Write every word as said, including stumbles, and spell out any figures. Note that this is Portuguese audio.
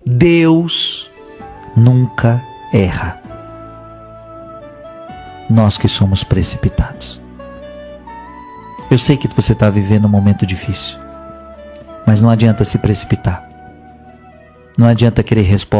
Deus nunca erra. Nós que somos precipitados. Eu sei que você está vivendo um momento difícil, mas não adianta se precipitar. Não adianta querer resposta